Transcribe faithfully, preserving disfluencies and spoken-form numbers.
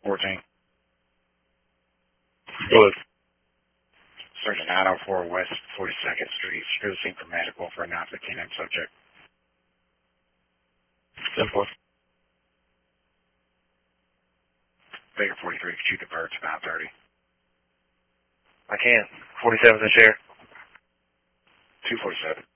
fourteen. Good. Search nine oh four West forty-second Street. Secure the scene for medical for a non fifteen M subject. Simple. Baker forty-three, could you divert to nine thirty? I can. forty-seven's in share. two forty-seven.